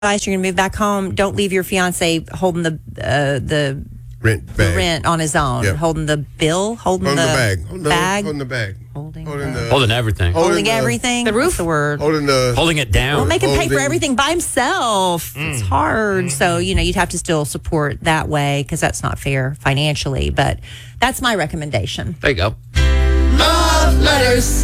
you're going to move back home, don't leave your fiance holding the rent on his own. Yep. Holding the bill, holding the bag. Holding the bag. Holding everything. Holding everything. The roof. What's the word? Holding it down. Well, make him pay for everything by himself. It's hard. So, you'd have to still support that way because that's not fair financially. But that's my recommendation. There you go. Love letters.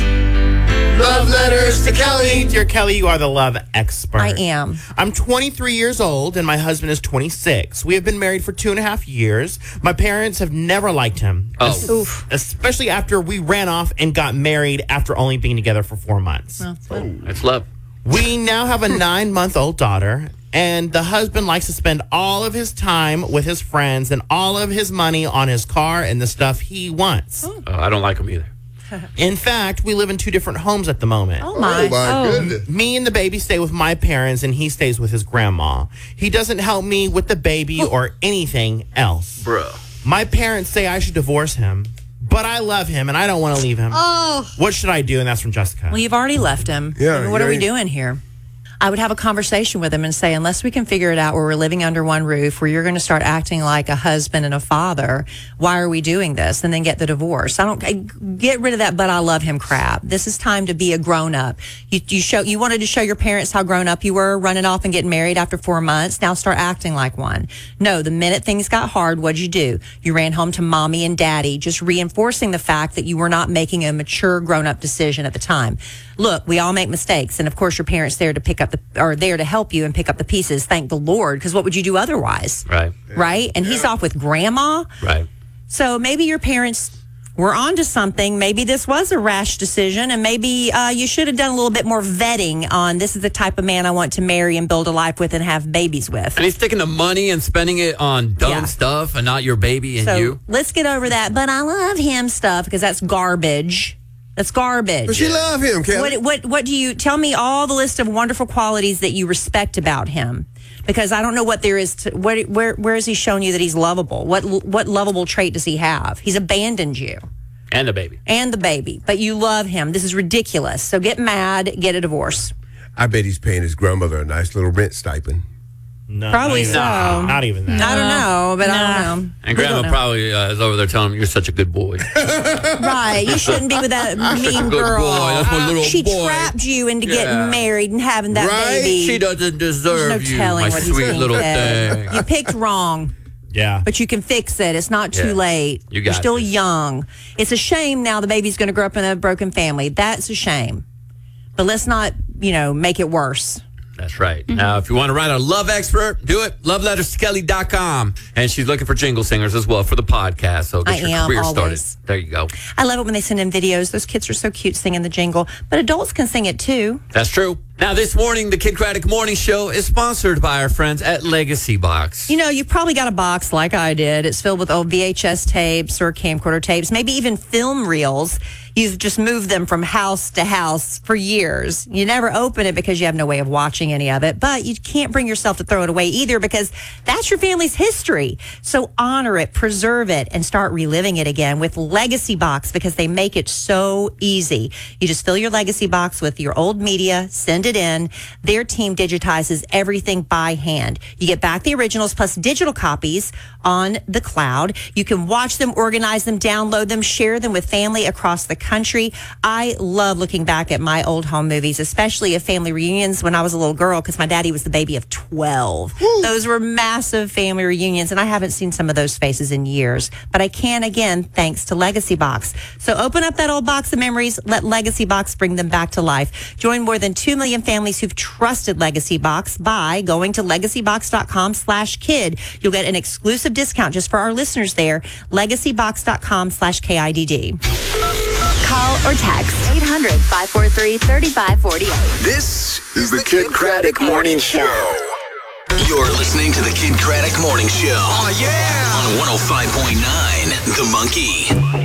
Love letters to Kelly. Dear Kelly, you are the love expert. I am. I'm 23 years old, and my husband is 26. We have been married for 2.5 years. My parents have never liked him. Especially after we ran off and got married after only being together for 4 months. That's love. We now have a 9-month-old daughter, and the husband likes to spend all of his time with his friends and all of his money on his car and the stuff he wants. I don't like him either. In fact, we live in 2 different homes at the moment. Oh, my goodness. Me and the baby stay with my parents, and he stays with his grandma. He doesn't help me with the baby or anything else. Bro. My parents say I should divorce him, but I love him, and I don't want to leave him. What should I do? And that's from Jessica. Well, you've already left him. Yeah. What are we doing here? I would have a conversation with him and say, unless we can figure it out where we're living under one roof, where you're going to start acting like a husband and a father, why are we doing this? And then get the divorce. Get rid of that, but I love him crap. This is time to be a grown up. You wanted to show your parents how grown up you were, running off and getting married after 4 months. Now start acting like one. No, the minute things got hard, what'd you do? You ran home to mommy and daddy, just reinforcing the fact that you were not making a mature grown up decision at the time. Look, we all make mistakes. And of course, your parents there to help you and pick up the pieces. Thank the Lord. Because what would you do otherwise? Right. Right? And he's off with grandma. Right. So maybe your parents were onto something. Maybe this was a rash decision. And maybe you should have done a little bit more vetting on this is the type of man I want to marry and build a life with and have babies with. And he's taking the money and spending it on dumb stuff and not your baby and you. Let's get over that. But I love him stuff because that's garbage. That's garbage. But she love him, Kelly. What do you tell me? All the list of wonderful qualities that you respect about him, because I don't know what there is. Where has he shown you that he's lovable? What lovable trait does he have? He's abandoned you and the baby, but you love him. This is ridiculous. So get mad, get a divorce. I bet he's paying his grandmother a nice little rent stipend. No, probably so. Not even that. I don't know, but I don't know. And Grandma probably is over there telling him, you're such a good boy. Right. You shouldn't be with that mean girl. Boy. That's my little she boy. trapped you into getting married and having that baby. She doesn't deserve There's no you, telling my what he's sweet little thinking. thing. You picked wrong. Yeah. But you can fix it. It's not too late. You're still young. It's a shame now the baby's going to grow up in a broken family. That's a shame. But let's not, make it worse. That's right. Now, if you want to write a love expert, do it. LoveLettersToKelly.com. And she's looking for jingle singers as well for the podcast. So get your career started. There you go. I love it when they send in videos. Those kids are so cute singing the jingle. But adults can sing it too. That's true. Now, this morning, the Kid Craddock Morning Show is sponsored by our friends at Legacy Box. You've probably got a box like I did. It's filled with old VHS tapes or camcorder tapes, maybe even film reels. You've just moved them from house to house for years. You never open it because you have no way of watching any of it, but you can't bring yourself to throw it away either because that's your family's history. So honor it, preserve it, and start reliving it again with Legacy Box because they make it so easy. You just fill your Legacy Box with your old media, send it in. Their team digitizes everything by hand. You get back the originals plus digital copies on the cloud. You can watch them, organize them, download them, share them with family across the country. I love looking back at my old home movies, especially at family reunions when I was a little girl because my daddy was the baby of 12. Woo. Those were massive family reunions, and I haven't seen some of those faces in years. But I can again thanks to Legacy Box. So open up that old box of memories. Let Legacy Box bring them back to life. Join more than 2 million families who've trusted Legacy Box by going to legacybox.com/kid. You'll get an exclusive discount just for our listeners there. legacybox.com/KIDD. Call or text 800-543-3548. This is the Kid Craddock Morning Show. You're listening to the Kid Craddock Morning Show. Oh, yeah. On 105.9 The Monkey.